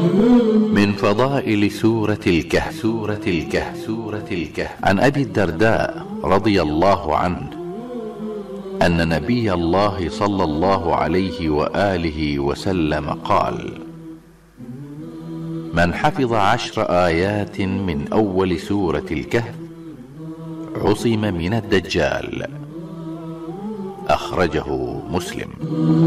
من فضائل سورة الكهف. عن أبي الدرداء رضي الله عنه أن نبي الله صلى الله عليه وآله وسلم قال: من حفظ 10 آيات من أول سورة الكهف عصم من الدجال. أخرجه مسلم.